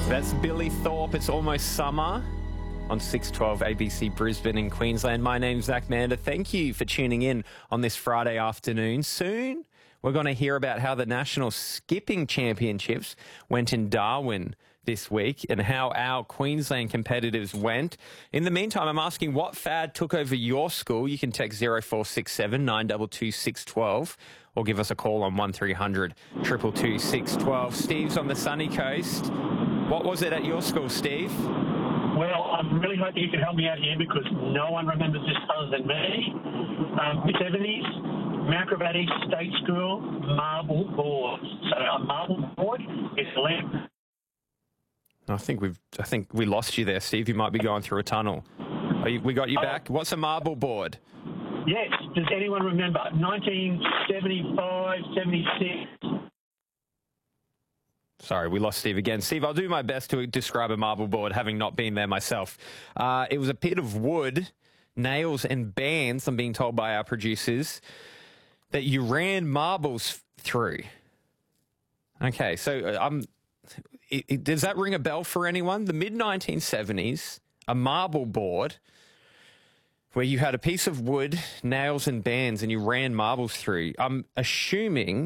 That's Billy Thorpe. It's almost summer on 612 ABC Brisbane in Queensland. My name's Zach Mander. Thank you for tuning in on this Friday afternoon. Soon, we're going to hear about how the National Skipping Championships went in Darwin this week and how our Queensland competitors went. In the meantime, I'm asking what fad took over your school. You can text 0467 922 612 or give us a call on 1300 222 612. Steve's on the sunny coast. What was it at your school, Steve? Well, I'm really hoping you can help me out here because no one remembers this other than me. Mid-70s, Macrobat East State School, marble board. So a marble board is lamp. I think we lost you there, Steve. You might be going through a tunnel. We got you back. What's a marble board? Yes. Does anyone remember? 1975, 76. Sorry, we lost Steve again. Steve, I'll do my best to describe a marble board, having not been there myself. It was a pit of wood, nails and bands, I'm being told by our producers, that you ran marbles through. Okay, so does that ring a bell for anyone? The mid-1970s, a marble board where you had a piece of wood, nails and bands, and you ran marbles through. I'm assuming